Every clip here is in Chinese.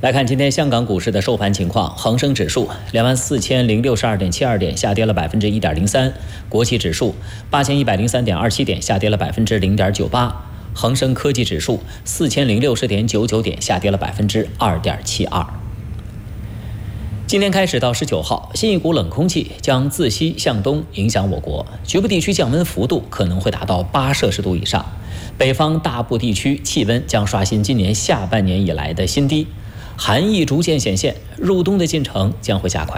来看今天香港股市的收盘情况，恒生指数24062.72点，下跌了1.03%；国企指数8103.27点，下跌了0.98%；恒生科技指数4060.99点，下跌了2.72%。今天开始到19号，新一股冷空气将自西向东影响我国，局部地区降温幅度可能会达到8摄氏度以上。北方大部地区气温将刷新今年下半年以来的新低，寒意逐渐显现，入冬的进程将会加快。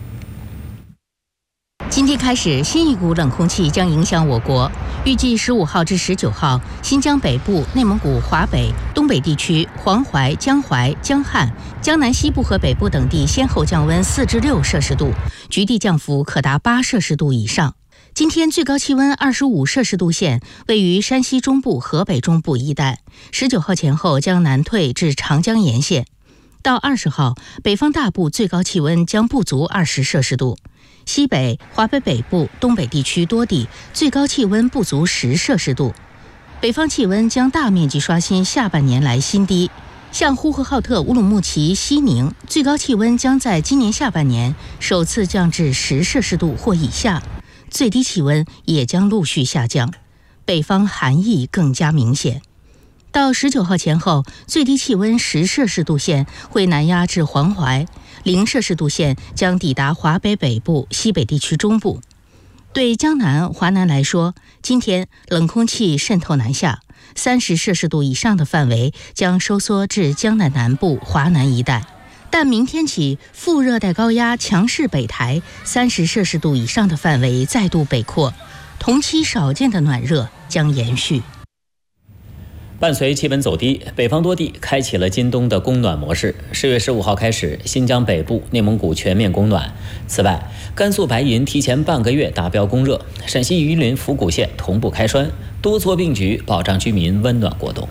今天开始，新一股冷空气将影响我国，预计15号至19号，新疆北部、内蒙古、华北、东北地区、黄淮、江淮、江汉、江南西部和北部等地先后降温4至6摄氏度，局地降幅可达8摄氏度以上。今天最高气温25摄氏度线位于山西中部、河北中部一带，19号前后将南退至长江沿线。到20号，北方大部最高气温将不足20摄氏度，西北、华北北部、东北地区多地最高气温不足10摄氏度。北方气温将大面积刷新下半年来新低，像呼和浩特、乌鲁木齐、西宁，最高气温将在今年下半年首次降至10摄氏度或以下，最低气温也将陆续下降，北方寒意更加明显。到19号前后，最低气温10摄氏度线会南压至黄淮，0摄氏度线将抵达华北北部、西北地区中部。对江南、华南来说，今天冷空气渗透南下，30摄氏度以上的范围将收缩至江南南部、华南一带。但明天起，副热带高压强势北抬，30摄氏度以上的范围再度北扩，同期少见的暖热将延续。 伴随气温走低，北方多地开启了今冬的供暖模式。10月15号开始，新疆北部、内蒙古全面供暖。此外，甘肃白银提前半个月达标供热，陕西榆林、府谷县同步开栓，多措并举保障居民温暖过冬。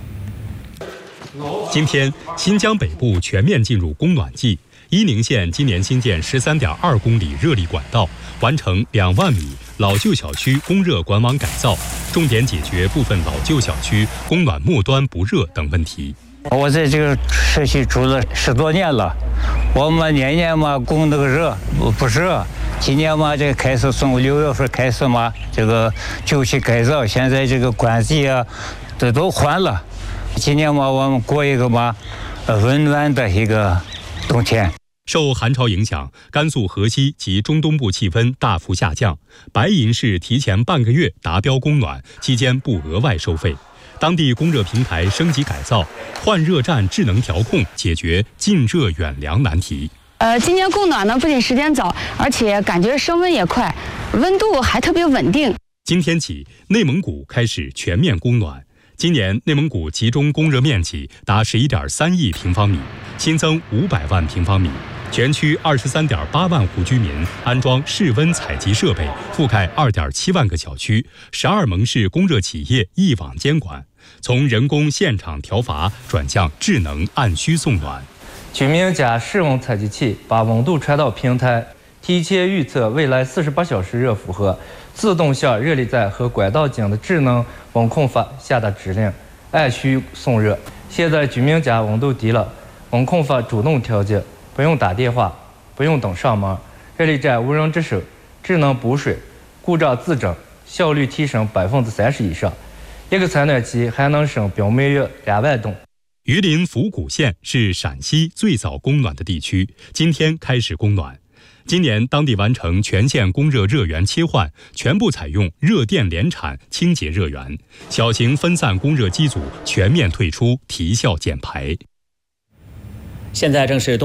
今天，新疆北部全面进入供暖季。伊宁县今年新建13.2公里热力管道，完成2万米老旧小区供热管网改造，重点解决部分老旧小区供暖末端不热等问题。 我在这个社区住了10多年了，我们年年嘛供那个热不热，今年嘛这个开始从6月份开始嘛这个旧区改造，现在这个管子啊这都换了，今年嘛我们过一个嘛温暖的一个冬天。 受寒潮影响，甘肃河西及中东部气温大幅下降，白银市提前半个月达标供暖，期间不额外收费。当地供热平台升级改造，换热站智能调控，解决近热远凉难题。 今年供暖呢，不仅时间早，而且感觉升温也快，温度还特别稳定。 今天起，内蒙古开始全面供暖。今年内蒙古集中供热面积达11.3亿平方米，新增500万平方米。全区23.8万户居民安装室温采集设备，覆盖2.7万个小区，12门市供热企业一网监管，从人工现场调阀转向智能按需送暖。 居民家室温采集器把温度传到平台，提前预测未来48小时热负荷，自动向热力站和管道间的智能温控阀下达指令，按需送热。现在居民家温度低了，温控阀主动调节，不用打电话，不用等上门，热力站无人值守，智能补水，故障自整，效率提升30%以上。一个采暖期还能省表面约2万吨。 榆林府谷县是陕西最早供暖的地区，今天开始供暖。今年当地完成全县供热热源切换，全部采用热电联产清洁热源，小型分散供热机组全面退出，提效减排。 现在正是冬